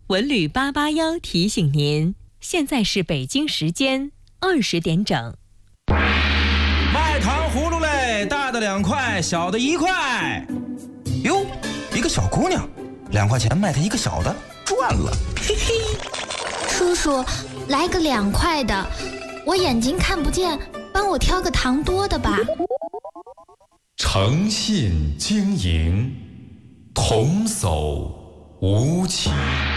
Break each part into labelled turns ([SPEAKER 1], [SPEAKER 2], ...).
[SPEAKER 1] 文旅881提醒您，现在是北京时间20点整。
[SPEAKER 2] 卖糖葫芦嘞，大的2块，小的1块。哟，一个小姑娘，2块钱卖她一个小的，赚了，嘿嘿。
[SPEAKER 3] 叔叔，来个2块的，我眼睛看不见，帮我挑个糖多的吧。
[SPEAKER 4] 诚信经营，童叟无欺。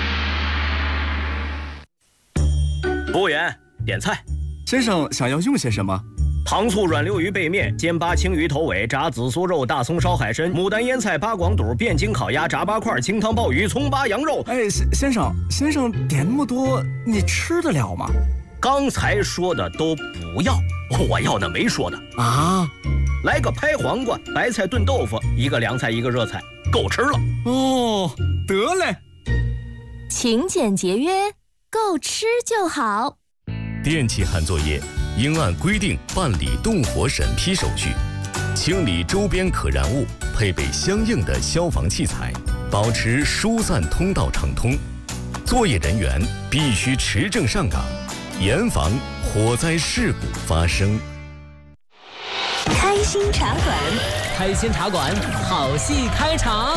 [SPEAKER 5] 服务员，点菜。
[SPEAKER 6] 先生想要用些什么？
[SPEAKER 5] 糖醋软溜鱼背面、煎巴青鱼头尾、炸紫苏肉、大葱烧海参、牡丹腌菜、八广肚、汴京烤鸭、炸八块、清汤鲍鱼、葱巴羊肉。
[SPEAKER 6] 哎，先生点那么多，你吃得了吗？
[SPEAKER 5] 刚才说的都不要，我要那没说的
[SPEAKER 6] 啊。
[SPEAKER 5] 来个拍黄瓜、白菜炖豆腐，一个凉菜一个热菜，够吃了。
[SPEAKER 6] 哦，得嘞。
[SPEAKER 7] 勤俭节约，够吃就好。
[SPEAKER 4] 电气焊作业应按规定办理动火审批手续，清理周边可燃物，配备相应的消防器材，保持疏散通道畅通。作业人员必须持证上岗，严防火灾事故发生。
[SPEAKER 7] 开心茶馆，
[SPEAKER 1] 开心茶馆，好戏开场。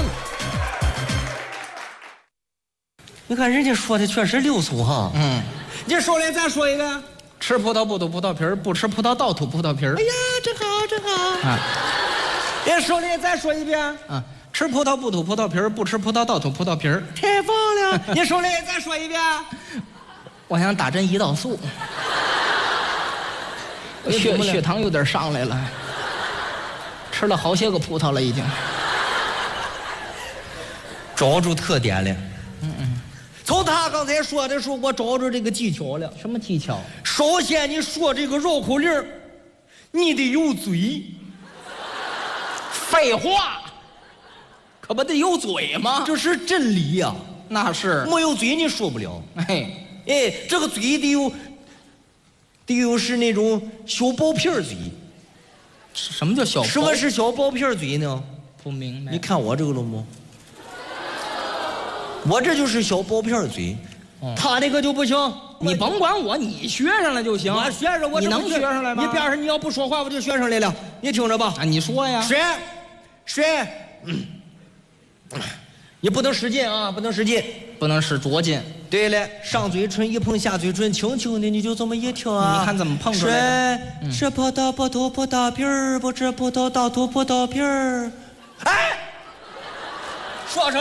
[SPEAKER 8] 你看人家说的确实溜俗哈。你说来再说一个。
[SPEAKER 9] 吃葡萄不吐葡萄皮儿，不吃葡萄倒吐葡萄皮儿。
[SPEAKER 8] 哎呀，真好真好。啊，你说来再说一遍。
[SPEAKER 9] 啊，吃葡萄不吐葡萄皮儿，不吃葡萄倒吐葡萄皮儿。
[SPEAKER 8] 太棒了！你说来再说一遍。
[SPEAKER 9] 我想打针胰岛素，血糖有点上来了，吃了好些个葡萄了已经。
[SPEAKER 8] 找住特点了。从他刚才说的时候，我找着这个技巧了。
[SPEAKER 9] 什么技巧？
[SPEAKER 8] 首先，你说这个绕口令，你得有嘴。
[SPEAKER 9] 废话，可不得有嘴吗？
[SPEAKER 8] 这是真理呀。
[SPEAKER 9] 那是，
[SPEAKER 8] 没有嘴你说不了。
[SPEAKER 9] 哎，
[SPEAKER 8] 这个嘴得有是那种小薄片嘴。
[SPEAKER 9] 什么叫小？
[SPEAKER 8] 什么是小薄片嘴呢？
[SPEAKER 9] 不明白。
[SPEAKER 8] 你看我这个了吗？我这就是小薄片嘴，他那个就不行。
[SPEAKER 9] 你甭管我，你学上了就行。
[SPEAKER 8] 我学上，我
[SPEAKER 9] 你能学上来吗？
[SPEAKER 8] 你边上你要不说话，我就学上来了。你听着吧。
[SPEAKER 9] 啊，你说呀。
[SPEAKER 8] 水，你不能使劲啊，不能使劲，
[SPEAKER 9] 不能使拙劲。
[SPEAKER 8] 对了，上嘴唇一碰下嘴唇，轻轻的你就这么一听啊。
[SPEAKER 9] 你看怎么碰出来的？
[SPEAKER 8] 吃葡萄不吐葡萄皮儿，不吃葡萄倒吐葡萄皮儿。哎。